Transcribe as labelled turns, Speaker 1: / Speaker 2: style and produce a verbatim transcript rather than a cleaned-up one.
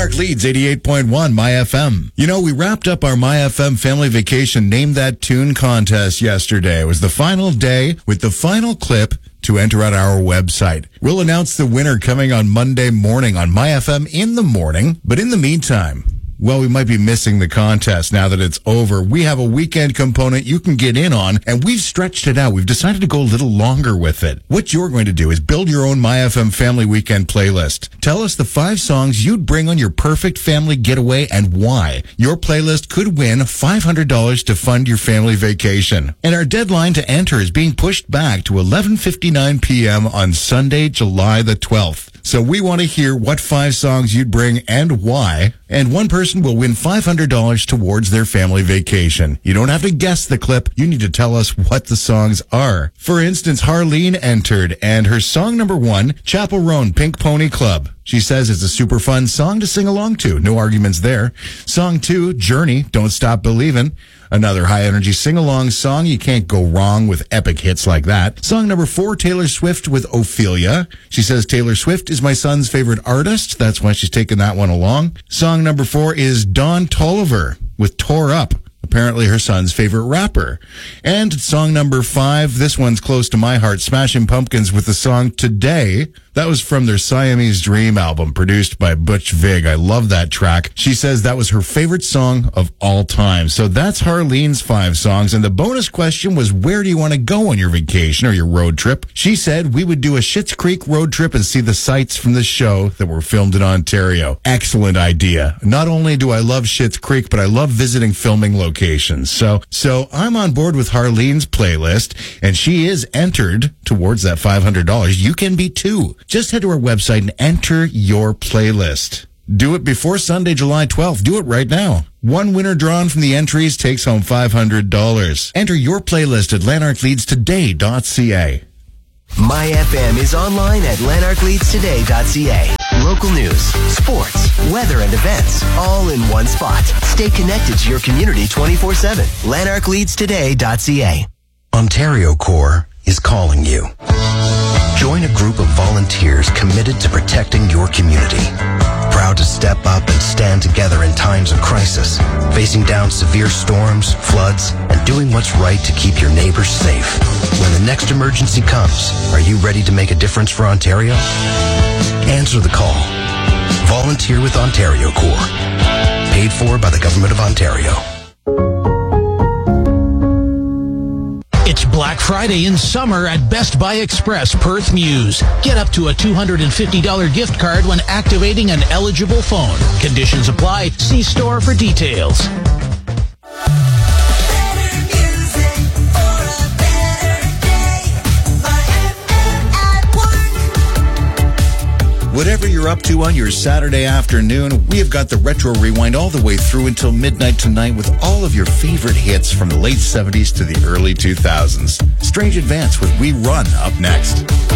Speaker 1: Lanark Leeds eighty-eight point one My F M. You know, we wrapped up our My F M Family Vacation Name That Tune contest yesterday. It was the final day with the final clip to enter on our website. We'll announce the winner coming on Monday morning on My F M in the morning. But in the meantime, well, we might be missing the contest now that it's over. We have a weekend component you can get in on, and we've stretched it out. We've decided to go a little longer with it. What you're going to do is build your own My F M Family Weekend playlist. Tell us the five songs you'd bring on your perfect family getaway and why. Your playlist could win five hundred dollars to fund your family vacation. And our deadline to enter is being pushed back to eleven fifty-nine p.m. on Sunday, July the twelfth. So we want to hear what five songs you'd bring and why. And one person will win five hundred dollars towards their family vacation. You don't have to guess the clip. You need to tell us what the songs are. For instance, Harleen entered, and her song number one, Chapel Roan, Pink Pony Club. She says it's a super fun song to sing along to. No arguments there. Song two, Journey, Don't Stop Believin'. Another high-energy sing-along song. You can't go wrong with epic hits like that. Song number four, Taylor Swift with Ophelia. She says Taylor Swift is my son's favorite artist. That's why she's taken that one along. Song number four is Don Toliver with Tore Up. Apparently her son's favorite rapper. And song number five, this one's close to my heart, Smashing Pumpkins with the song Today. That was from their Siamese Dream album, produced by Butch Vig. I love that track. She says that was her favorite song of all time. So that's Harleen's five songs. And the bonus question was, where do you want to go on your vacation or your road trip? She said we would do a Schitt's Creek road trip and see the sights from the show that were filmed in Ontario. Excellent idea. Not only do I love Schitt's Creek, but I love visiting filming locations. So, so I'm on board with Harleen's playlist, and she is entered towards that five hundred dollars. You can be too. Just head to our website and enter your playlist. Do it before Sunday, July twelfth. Do it right now. One winner drawn from the entries takes home five hundred dollars. Enter your playlist at lanark leads today dot c a.
Speaker 2: My F M is online at lanark leads today dot c a. Local news, sports, weather, and events, all in one spot. Stay connected to your community twenty-four seven. lanark leads today dot c a.
Speaker 3: Ontario Corps is calling you. Join a group of volunteers committed to protecting your community. Proud to step up and stand together in times of crisis, facing down severe storms, floods, and doing what's right to keep your neighbors safe. When the next emergency comes, are you ready to make a difference for Ontario? Answer the call. Volunteer with Ontario Corps. Paid for by the Government of Ontario.
Speaker 4: It's Black Friday in summer at Best Buy Express Perth Mews. Get up to a two hundred fifty dollars gift card when activating an eligible phone. Conditions apply. See store for details.
Speaker 1: Whatever you're up to on your Saturday afternoon, we have got the Retro Rewind all the way through until midnight tonight with all of your favorite hits from the late seventies to the early two thousands. Strange Advance with We Run up next.